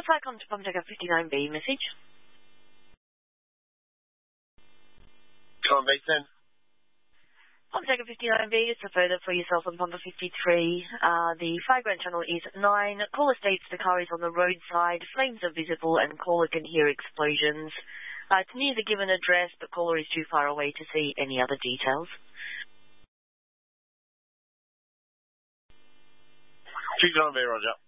flag on to Pomjaga 59B message. Come on, V10. Pomjaga 59B, it's a further for yourself on Pompa 53. The flagrant channel is 9. Caller states the car is on the roadside, flames are visible and caller can hear explosions. It's near the given address, but caller is too far away to see any other details. 59B, Roger.